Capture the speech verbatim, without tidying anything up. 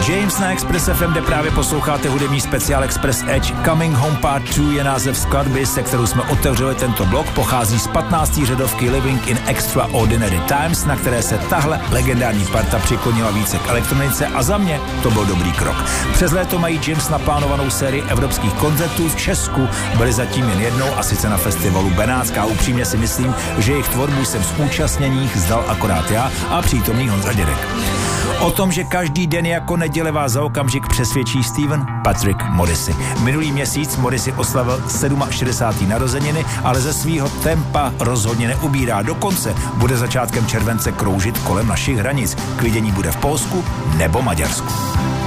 James na Express F M, kde právě posloucháte hudební speciál Express Edge. Coming Home Part dva je název skladby, se kterou jsme otevřeli tento blok. Pochází z patnácté řadovky Living in Extraordinary Times, na které se tahle legendární parta přiklonila více k elektronice a za mě to byl dobrý krok. Přes léto mají James naplánovanou sérii evropských koncertů. V Česku byli zatím jen jednou, a sice na festivalu Benátská. Upřímně si myslím, že jejich tvorbu jsem z účastněných zdal akorát já a přítomný Honza Dědek. O tom, že každý den jako neděle, vás za okamžik přesvědčí Steven Patrick Morrissey. Minulý měsíc Morrissey oslavil šedesáté sedmé narozeniny, ale ze svýho tempa rozhodně neubírá. Dokonce bude začátkem července kroužit kolem našich hranic. K vidění bude v Polsku nebo Maďarsku.